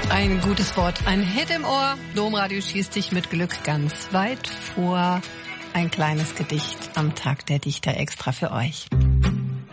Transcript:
Ein gutes Wort, ein Hit im Ohr. Domradio schießt dich mit Glück ganz weit vor. Ein kleines Gedicht am Tag der Dichter extra für euch.